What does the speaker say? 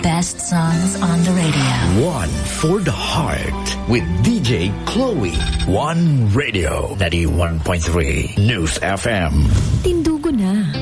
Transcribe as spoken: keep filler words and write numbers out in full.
Best songs on the radio. One for the heart with D J Chloe. One Radio ninety-one point three News F M. Tindugo na.